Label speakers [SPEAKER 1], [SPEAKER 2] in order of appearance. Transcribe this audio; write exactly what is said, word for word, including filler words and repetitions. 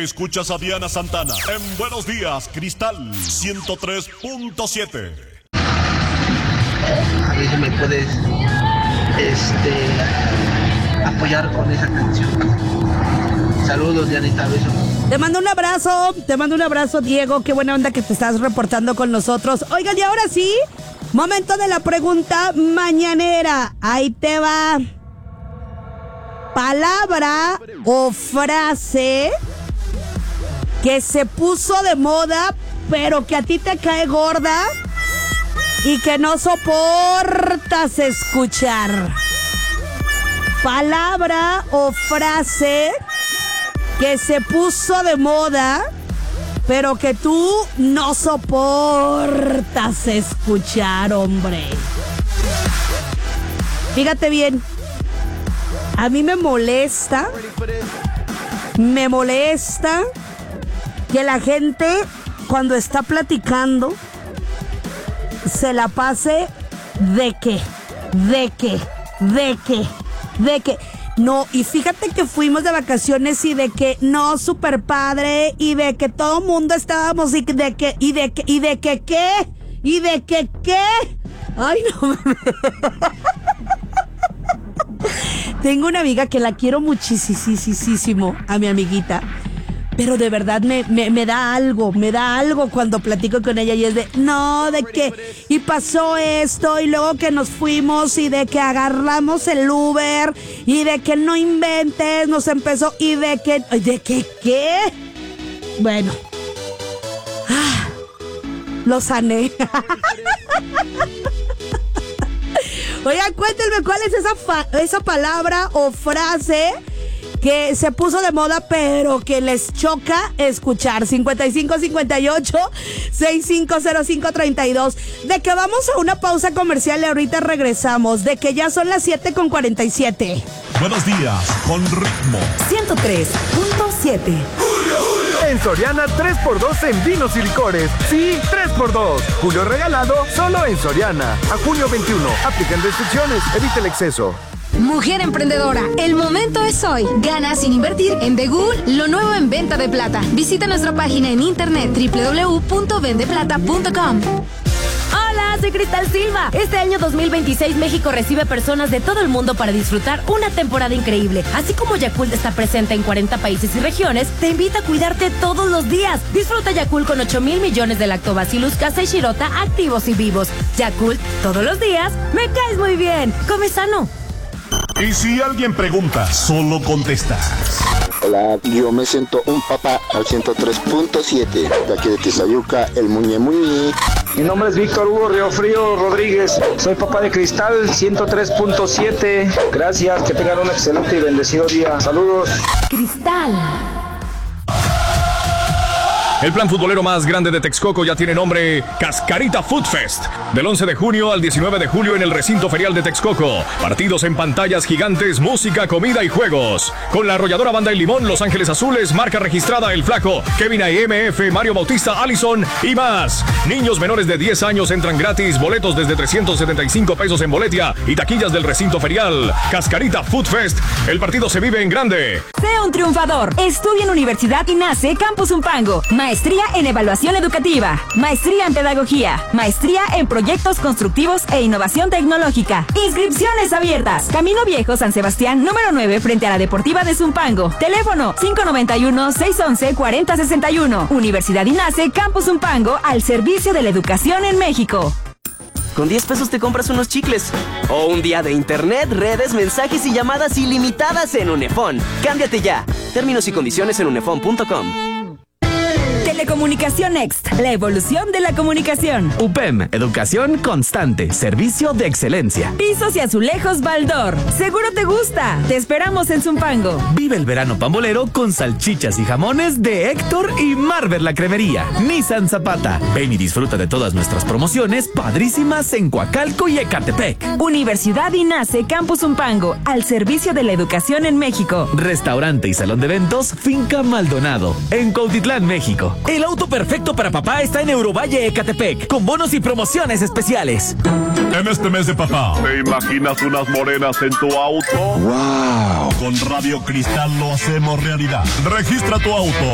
[SPEAKER 1] Escuchas a Diana Santana en Buenos Días, Cristal ciento tres punto siete.
[SPEAKER 2] A ver si me puedes este, apoyar con esa canción. Saludos, Dianita, besos.
[SPEAKER 3] Te mando un abrazo, te mando un abrazo, Diego. Qué buena onda que te estás reportando con nosotros. Oigan, y ahora sí, momento de la pregunta mañanera. Ahí te va. Palabra o frase que se puso de moda, pero que a ti te cae gorda y que no soportas escuchar. Palabra o frase que se puso de moda, pero que tú no soportas escuchar, hombre. Fíjate bien, a mí me molesta, me molesta que la gente cuando está platicando se la pase de qué, de qué, de qué, de qué. No, y fíjate que fuimos de vacaciones y de que no, súper padre, y de que todo mundo estábamos y de que, y de que, y de que qué, y de que qué. Ay, no. Tengo una amiga que la quiero muchísimo, a mi amiguita. Pero de verdad me, me, me da algo, me da algo cuando platico con ella y es de, no, de que, y pasó esto, y luego que nos fuimos, y de que agarramos el Uber, y de que no inventes, nos empezó, y de que, ¿de que qué? Bueno, ah, lo sané. Oigan, cuéntenme cuál es esa, fa- esa palabra o frase que se puso de moda, pero que les choca escuchar. cincuenta y cinco cincuenta y ocho, sesenta y cinco cero cinco treinta y dos. De que vamos a una pausa comercial y ahorita regresamos. De que ya son las siete con cuarenta y siete.
[SPEAKER 1] Buenos días, con ritmo.
[SPEAKER 4] ciento tres punto siete.
[SPEAKER 5] En Soriana, tres por dos en vinos y licores. Sí, tres por dos. Julio regalado, solo en Soriana. A junio veintiuno. Aplican restricciones. Evita el exceso.
[SPEAKER 6] Mujer emprendedora, el momento es hoy. Gana sin invertir en Begul, lo nuevo en venta de plata. Visita nuestra página en internet doble u doble u doble u punto vende plata punto com.
[SPEAKER 4] Hola, soy Cristal Silva. Este año dos mil veintiséis México recibe personas de todo el mundo para disfrutar una temporada increíble. Así como Yakult está presente en cuarenta países y regiones, te invita a cuidarte todos los días. Disfruta Yakult con ocho mil millones de lactobacillus casei shirota activos y vivos. Yakult, todos los días, me caes muy bien. Come sano.
[SPEAKER 1] Y si alguien pregunta, solo contestas.
[SPEAKER 7] Hola, yo me siento un papá al ciento tres punto siete, de aquí de Tizayuca, el Muñe Muñe.
[SPEAKER 8] Mi nombre es Víctor Hugo Riofrío Rodríguez, soy papá de Cristal ciento tres punto siete. Gracias, que tengan un excelente y bendecido día. Saludos.
[SPEAKER 4] Cristal.
[SPEAKER 9] El plan futbolero más grande de Texcoco ya tiene nombre: Cascarita Food Fest. Del once de junio al diecinueve de julio en el recinto ferial de Texcoco. Partidos en pantallas gigantes, música, comida y juegos. Con la arrolladora Banda El Limón, Los Ángeles Azules, marca registrada El Flaco, Kevin A M F, Mario Bautista, Allison y más. Niños menores de diez años entran gratis. Boletos desde trescientos setenta y cinco pesos en boletia y taquillas del recinto ferial. Cascarita Food Fest. El partido se vive en grande.
[SPEAKER 4] Sea un triunfador. Estudia en Universidad INACE Campus Umpango. Maestría en Evaluación Educativa, Maestría en Pedagogía, Maestría en Proyectos Constructivos e Innovación Tecnológica. Inscripciones abiertas. Camino Viejo, San Sebastián, número nueve, frente a la Deportiva de Zumpango. Teléfono cinco noventa y uno, seiscientos once, cuarenta sesenta y uno. Universidad INACE Campus Umpango, al servicio de la educación en México.
[SPEAKER 10] Con diez pesos te compras unos chicles. O un día de internet, redes, mensajes y llamadas ilimitadas en Unefón. Cámbiate ya. Términos y condiciones en unefón punto com.
[SPEAKER 4] Telecomunicación Next, la evolución de la comunicación.
[SPEAKER 11] U P E M, educación constante, servicio de excelencia.
[SPEAKER 4] Pisos y azulejos Baldor, seguro te gusta. Te esperamos en Zumpango.
[SPEAKER 11] Vive el verano pambolero con salchichas y jamones de Héctor y Marver la Cremería. Nissan Zapata. Ven y disfruta de todas nuestras promociones padrísimas en Coacalco y Ecatepec.
[SPEAKER 4] Universidad INACE Campus Zumpango, al servicio de la educación en México.
[SPEAKER 11] Restaurante y salón de eventos Finca Maldonado, en Cuautitlán, México. El auto perfecto para papá está en Eurovalle Ecatepec, con bonos y promociones especiales.
[SPEAKER 1] En este mes de papá, ¿te imaginas unas morenas en tu auto?
[SPEAKER 7] ¡Wow!
[SPEAKER 1] Con Radio Cristal lo hacemos realidad. Registra tu auto